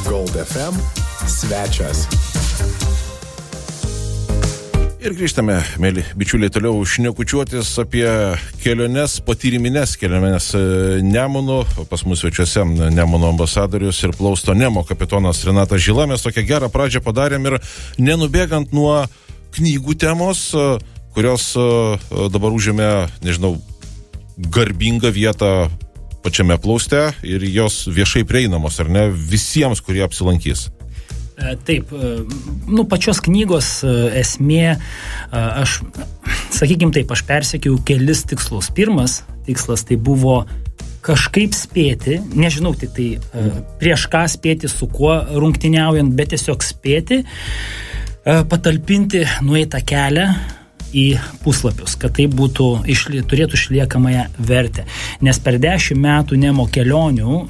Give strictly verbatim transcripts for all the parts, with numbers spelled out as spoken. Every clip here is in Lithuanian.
Gold F M svečias. Ir grįžtame, mėly bičiuliai, toliau šnekučiuotis apie keliones, patyriminės keliones Nemunu. Pas mus svečiuose Nemuno ambasadorius ir plausto Nemo kapitonas Renatas Žila. Mes tokią gerą pradžią padarėm ir nenubėgant nuo knygų temos, kurios dabar užėmė, nežinau, garbingą vietą pačiame plauste ir jos viešai prieinamos, ar ne, visiems, kurie apsilankys. Taip, nu, pačios knygos esmė, aš, sakykim taip, aš persekiau kelis tikslus. Pirmas tikslas tai buvo kažkaip spėti, nežinau tik tai prieš ką spėti, su kuo rungtyniaujant, bet tiesiog spėti, patalpinti nueitą kelią į puslapius, kad tai būtų, išli, turėtų išliekamąją vertę. Nes per dešimt metų Nemo kelionių uh,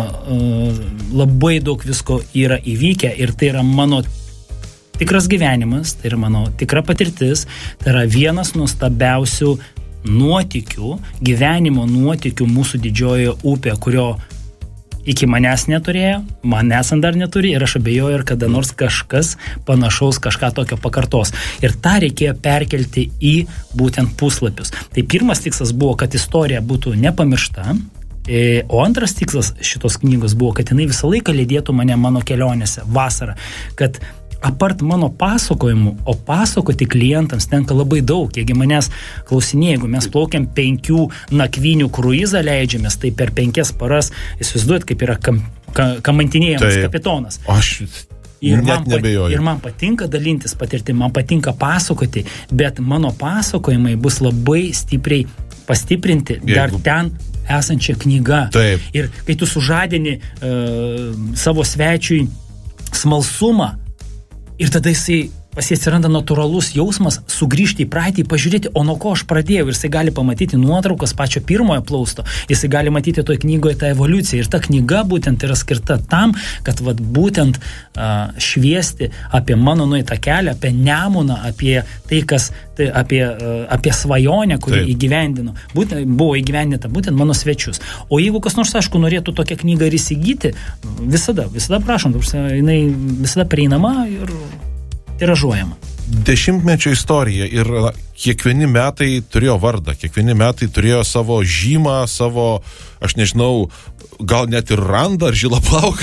uh, labai daug visko yra įvykę ir tai yra mano tikras gyvenimas, tai yra mano tikra patirtis, tai yra vienas nuostabiausių nuotykių, gyvenimo nuotykių mūsų didžiojoje upė, kurio iki manęs neturėjo, manęs dar neturi ir aš abejoju, ir kada nors kažkas panašaus kažką tokio pakartos. Ir tą reikėjo perkelti į būtent puslapius. Tai pirmas tikslas buvo, kad istorija būtų nepamiršta, o antras tikslas šitos knygos buvo, kad jinai visą laiką lydėtų mane mano kelionėse vasarą, kad apart mano pasakojimų, o pasakoti klientams tenka labai daug. Jeigu manęs klausinėja, jeigu mes plaukiam penkių nakvynių kruizą leidžiamės, tai per penkias paras, įsivaizduojat, kaip yra kam, ka, kamantinėjamas kapitonas. Aš ir net man, nebejoju. Ir man patinka dalintis patirtim, man patinka pasakoti, bet mano pasakojimai bus labai stipriai pastiprinti Jeigu... dar ten esančią knygą. Taip. Ir kai tu sužadini uh, savo svečiui smalsumą, ir tada jisai pas jį atsiranda natūralus jausmas sugrįžti į praeitį, pažiūrėti, o nuo ko aš pradėjau. Ir jisai gali pamatyti nuotraukas pačio pirmojo plausto. Jisai gali matyti toje knygoje tą evoliuciją. Ir ta knyga būtent yra skirta tam, kad vat, būtent uh, šviesti apie mano nueitą kelią, apie Nemuną, apie tai, kas, tai, apie, uh, apie svajonę, kurį Taip. įgyvendino. Būtent, buvo įgyvendinta būtent mano svečius. O jeigu kas nors, aišku, norėtų tokią knygą ir įsigyti, visada, visada prašom, jinai visada prieinama ir tiražuojama. Dešimtmečio istorija ir kiekvieni metai turėjo vardą, kiekvieni metai turėjo savo žymą, savo, aš nežinau, gal net ir randą ar žilą plauką.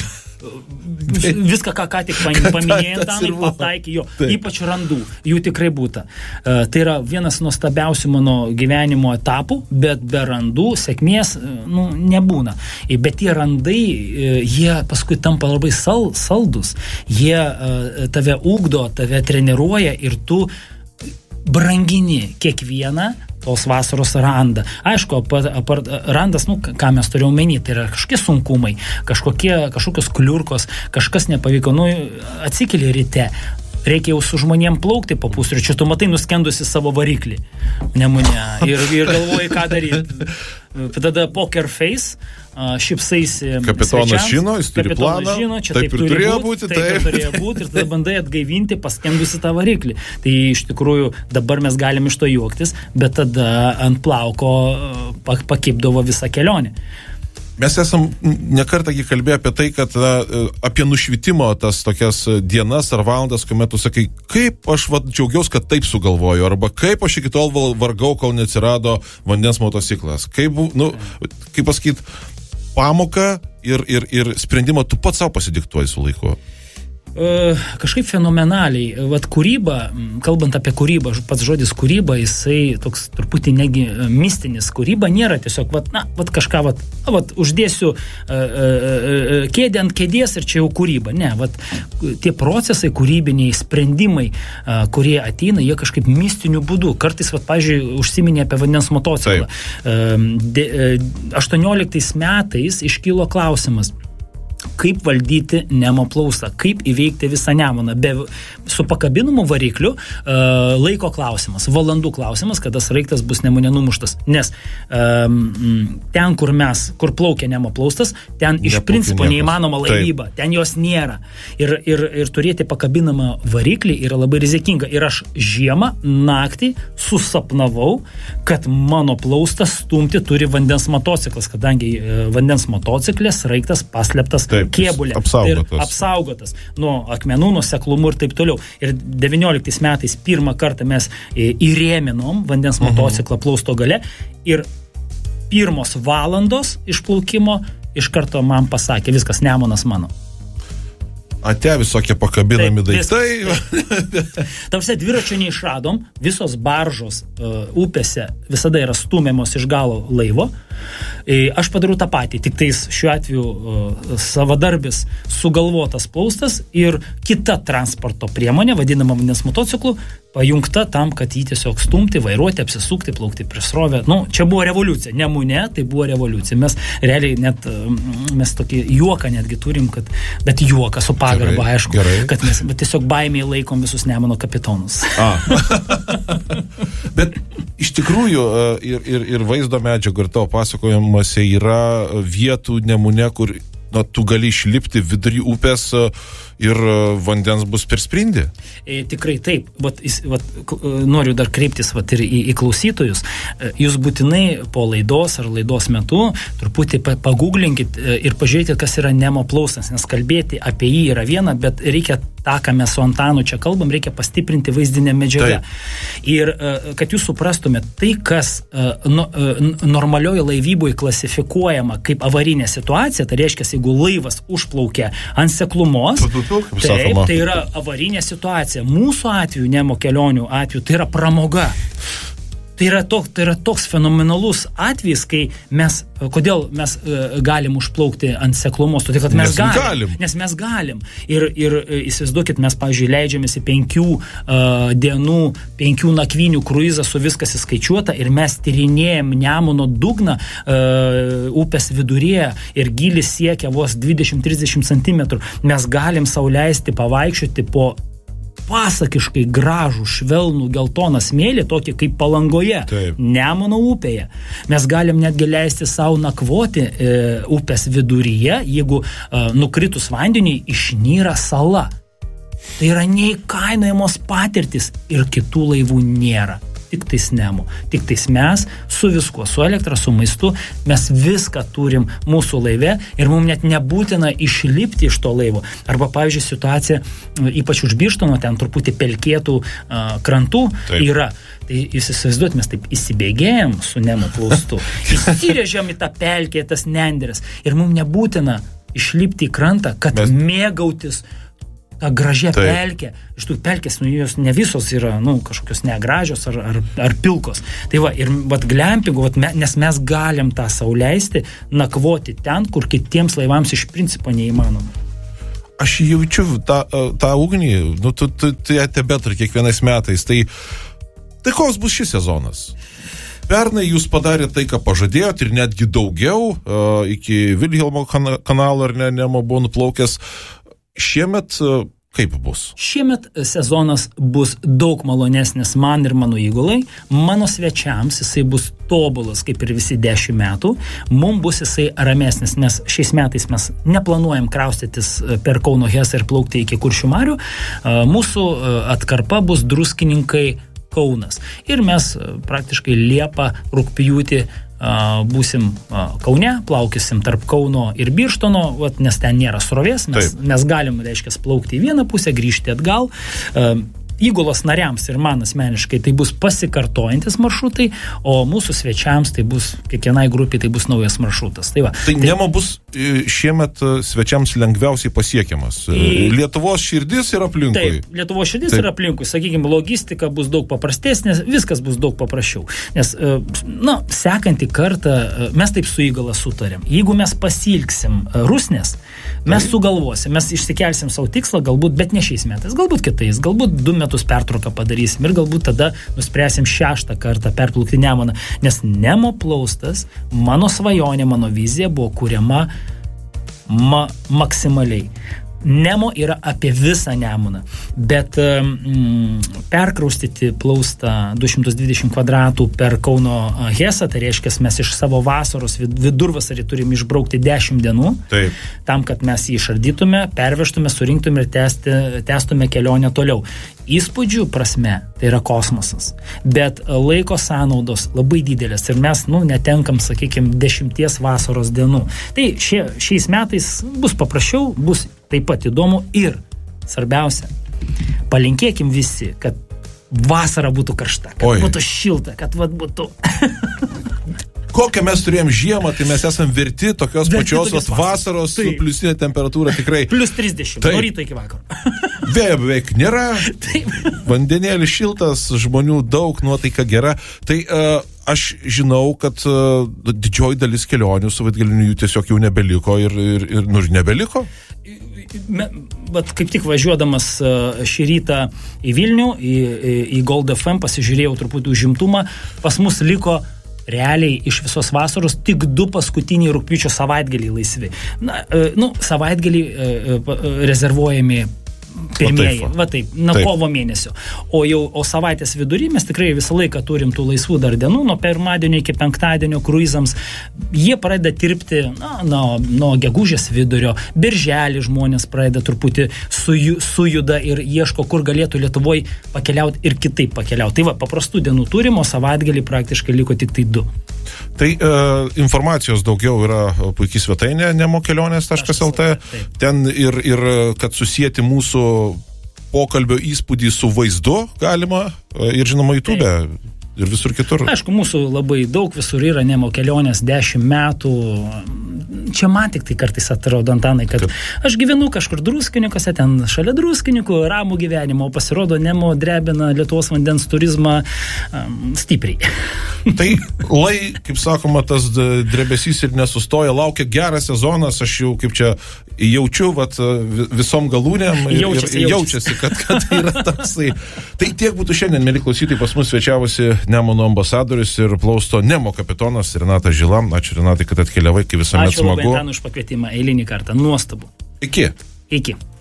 Viską, ką, ką tik paminėjant, Anai, pataikė jo, Taip. Ypač randų, jų tikrai būta. Uh, tai yra vienas nuostabiausių mano gyvenimo etapų, bet be randų sėkmės nu, nebūna. Bet tie randai, jie paskui tampa labai sal, saldus, jie uh, tave ugdo, tave treniruoja ir tu brangini kiekvieną tos vasaros randą. Aišku, apart, apart, randas, nu, ką mes turėjome omeny, tai yra kažkokie sunkumai, kažkokie, kažkokios kliurkos, kažkas nepavyko, nu, atsikeli ryte, reikia jau su žmonėm plaukti po pusryčių, tu matai nuskendusi savo variklį, Nemune, ir, ir galvoji, ką daryti. Tada poker face, šipsaisi kapitonas žino, jis turi planą, žino, čia taip, taip ir turėjo būt, būti, taip, taip ir turėjo būti, ir tada bandai atgaivinti paskendusi tą variklį. Tai iš tikrųjų dabar mes galim iš to juoktis, bet tada ant plauko pakibdavo visą kelionę. Mes esam nekartą kalbėję apie tai, kad apie nušvitimo tas tokias dienas ar valandas, kuomet tu sakai, kaip aš vat, džiaugiaus, kad taip sugalvoju, arba kaip aš iki tol vargau, kol neatsirado vandens motociklas. Kaip, nu, kaip pasakyt, pamoką ir, ir, ir sprendimą tu pats savo pasidiktuoji su laiku. Uh, kažkaip fenomenaliai. Vat kūryba, kalbant apie kūrybą, pats žodis kūryba, jisai toks truputį negi mistinis. Kūryba nėra tiesiog, vat, na, vat kažką, vat, vat uždėsiu uh, uh, kėdę ant kėdės ir čia jau kūryba. Ne, vat tie procesai kūrybiniai, sprendimai, uh, kurie ateina, jie kažkaip mistiniu būdu. Kartais, vat, pavyzdžiui, užsiminė apie vandens motociklą. Uh, de, uh, aštuonioliktais metais iškilo klausimas, kaip valdyti Nemo plaustą, kaip įveikti visą Nemuną. Be, su pakabinamu varikliu uh, laiko klausimas, valandų klausimas, kada sraigtas bus Nemune numuštas. Nes um, ten, kur mes, kur plaukia Nemo plaustas, ten iš Neplaukia principo niekas. Neįmanoma laivyba, Taip. Ten jos nėra. Ir, ir, ir turėti pakabinamą variklį yra labai rizikinga. Ir aš žiemą, naktį susapnavau, kad mano plaustas stumti turi vandens motociklas, kadangi uh, vandens motociklės sraigtas paslėptas Taip. kėbulę. Apsaugotas. Ir apsaugotas nuo akmenų, nuo seklumų ir taip toliau. Ir devynioliktais metais pirmą kartą mes įrėminom vandens motociklą plausto gale ir pirmos valandos išplaukimo iš karto man pasakė, viskas, Nemunas mano. Ate visokie pakabinami taip, daiktai. Tarsi dviračio neišradom, visos baržos uh, upėse visada yra stumiamos iš galo laivo. E, aš padariau tą patį, tik tais šiuo atveju uh, savadarbis sugalvotas plaustas ir kita transporto priemonė, vadinama vandens motociklu, pajungta tam, kad jį tiesiog stumti, vairuoti, apsisukti, plaukti prieš srovę. Nu, čia buvo revoliucija. Nemune, tai buvo revoliucija. Mes realiai net, mes tokį juoką netgi turim, kad, bet juoką su pagarba, aišku, gerai. Kad mes tiesiog baimiai laikom visus Nemuno kapitonus. A. Bet iš tikrųjų ir, ir, ir vaizdo medžiagų ir tavo pasakojimuose yra vietų Nemune, kur na, tu gali išlipti vidury upės ir vandens bus per sprindį. E, tikrai taip. Vat, vat, noriu dar kreiptis vat, ir į, į klausytojus. Jūs būtinai po laidos ar laidos metu truputį paguglinkit ir pažiūrėkit, kas yra Nemo plaustas, nes kalbėti apie jį yra viena, bet reikia tą, ką mes su Antanu čia kalbam, reikia pastiprinti vaizdinę medžiagą. Taip. Ir kad jūs suprastumėt, tai, kas no, normalioje laivyboje klasifikuojama kaip avarinė situacija, tai reiškia, jeigu laivas užplaukia ant seklumos, taip, tai yra avarinė situacija. Mūsų atveju, Nemo kelionių atveju, tai yra pramoga. Tai yra, tok, tai yra toks fenomenalus atvejis, kai mes, kodėl mes uh, galim užplaukti ant seklumos, todėl, kad mes nes galim, galim. Nes mes galim. Ir, ir įsivaizduokit, mes, pavyzdžiui, leidžiamės į penkių uh, dienų, penkių nakvinių kruizą su viskas įskaičiuota ir mes tyrinėjam Nemuno dugną uh, upės viduryje ir gilis siekia vos dvidešimt trisdešimt centimetrų. Mes galim sau leisti pavaikščioti po pasakiškai gražų, švelnų, geltoną smėlį, tokį kaip Palangoje, taip. Nemuno upėje. Mes galim netgi leisti savo nakvoti e, upės viduryje, jeigu e, nukritus vandeniui išnyra sala. Tai yra neįkainojamos patirtis ir kitų laivų nėra. Tik tais Nemo. Tik tais mes su viskuo, su elektra, su maistu, mes viską turim mūsų laive ir mums net nebūtina išlipti iš to laivo. Arba, pavyzdžiui, situacija, ypač už Birštono, ten truputį pelkėtų uh, krantų taip. Yra. Tai jūs įsivaizduot, mes taip įsibėgėjom su Nemo plaustu, įsirėžiam į tą pelkę, tas nenderis ir mums nebūtina išlipti į krantą, kad mes... mėgautis tą gražią taip. Pelkę. Iš tų pelkės, nu, jos ne visos yra, nu, kažkokios negražios ar, ar, ar pilkos. Tai va, ir vat glampingu, vat, me, nes mes galim tą sau leisti, nakvoti ten, kur kitiems laivams iš principo neįmanoma. Aš jaučiu tą, tą ugnį, nu, tu, tu, tu ją tebeturi kiekvienais metais. Tai, tai koks bus šis sezonas? Pernai jūs padarėte tai, ką pažadėjot ir netgi daugiau, uh, iki Vilhelmo kan- kanalo ar ne, Nemo buvo nuplaukęs. Šiemet kaip bus? Šiemet sezonas bus daug malonesnis man ir mano įgulai. Mano svečiams jisai bus tobulas, kaip ir visi dešimt metų. Mums bus jisai ramesnis, nes šiais metais mes neplanuojam kraustytis per Kauno Hesą ir plaukti iki Kuršių marių. Mūsų atkarpa bus Druskininkai Kaunas. Ir mes praktiškai Liepą, rugpjūtį būsim Kaune, plaukysim tarp Kauno ir Birštono, vat, nes ten nėra srovės, mes, mes galim, reiškia, plaukti į vieną pusę, grįžti atgal. Įgulos nariams ir man asmeniškai tai bus pasikartojantis maršrutai, o mūsų svečiams tai bus, kiekvienai grupiai tai bus naujas maršrutas. Tai, va, tai, tai Nemo bus šiemet svečiams lengviausiai pasiekiamas. Į... Lietuvos širdis yra aplinkui. Taip, Lietuvos širdis taip. Yra aplinkui. Sakykime, logistika bus daug paprastesnė, viskas bus daug paprasčiau. Nes, na, sekantį kartą mes taip su įgala sutarėm. Jeigu mes pasilgsim Rusnės, mes taip. Sugalvosim, mes išsikelsim savo tikslą, galbūt, bet ne šiais metais, galbūt kitais, galbūt du metus pertrauką padarysim ir galbūt tada nuspręsim šeštą kartą perplaukti Nemuną, nes Nemo plaustas, mano svajonė, mano vizija buvo kuriama ma- maksimaliai. Nemo yra apie visą Nemuną. bet mm, perkraustyti plaustą du šimtus dvidešimt kvadratų per Kauno Hesą, tai reiškia, mes iš savo vasaros vidurvasarį turim išbraukti dešimt dienų, Taip. tam, kad mes jį išardytume, pervežtume, surinktume ir tęsti, tęstume kelionę toliau. Įspūdžių prasme tai yra kosmosas, bet laiko sąnaudos labai didelės ir mes, nu, netenkam, sakykime, dešimties vasaros dienų. Tai šie, šiais metais bus paprasčiau, bus taip pat įdomu ir svarbiausia, palinkėkim visi, kad vasara būtų karšta, kad Oi. būtų šilta, kad vat būtų... Kokią mes turėjom žiemą, tai mes esam verti tokios verti pačios tokios vasaros su pliusinė temperatūra tikrai. Plius trisdešimt, nuo ryto iki vakaro. Vėjo beveik nėra, Taip. vandenėlis šiltas, žmonių daug, nuotaika gera. Tai uh, aš žinau, kad uh, didžioji dalis kelionių savaitgalinių jų tiesiog jau nebeliko ir, ir, ir nu, nebeliko. Me, bet kaip tik važiuodamas šį rytą į Vilnių, į, į Gold F M, pasižiūrėjau truputį užimtumą, pas mus liko realiai iš visos vasaros tik du paskutiniai rugpjūčio savaitgaliai laisvi. Na, nu, savaitgaliai rezervuojami pirmieji, o taip, va taip, nuo taip. kovo mėnesio. O jau o savaitės vidury mes tikrai visą laiką turim tų laisvų dar dienų, nuo pirmadienio iki penktadienio kruizams. Jie pradeda tirpti na, nuo, nuo gegužės vidurio, birželį žmonės pradeda truputį suju, sujuda ir ieško, kur galėtų Lietuvoj pakeliauti ir kitaip pakeliauti. Tai va, paprastų dienų turim, o savaitgalį praktiškai liko tik tai du. Tai e, informacijos daugiau yra puikiai svetainė nemokelionės taškas el tė. Ten ir, ir kad susijęti mūsų pokalbio įspūdį su vaizdu galima ir žinoma YouTube ir visur kitur. Aišku, mūsų labai daug visur yra Nemo kelionės dešimt metų. Čia man tik tai kartais atrodo, Antanai, kad Taip. aš gyvenu kažkur Druskinikose, ten šalia Druskinikų, ramų gyvenimo, o pasirodo Nemo drebina Lietuvos vandens turizmą um, stipriai. Tai lai, kaip sakoma, tas drebesys ir nesustoja, laukia geras sezonas, aš jau kaip čia jaučiu vat, visom galūnėm ir jaučiasi, ir, jaučiasi kad, kad yra toksai. Tai tiek būtų šiandien, mėly klausytojai, pas mus svečiavosi Nemuno ambasadorius ir plausto Nemo kapitonas Renatas Žila. Ačiū, Renatai, kad atkeliavai, kaip visuomet smagu. Ačiū labai, Antanui, už pakvietimą eilinį kartą. Nuostabu. Iki. Iki.